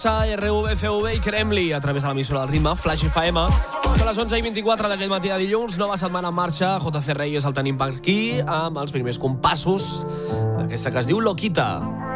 RVFV i Kremli a través de l'emissora del ritme, Flash FM. Són les 11:24 d'aquest matí de dilluns, nova setmana en marxa. JC Reyes el tenim per aquí amb els primers compassos d'aquesta que es diu Loquita.